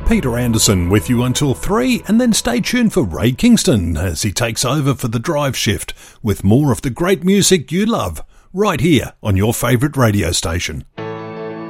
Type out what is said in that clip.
Peter Anderson with you until 3, and then stay tuned for Ray Kingston as he takes over for the drive shift with more of the great music you love right here on your favourite radio station.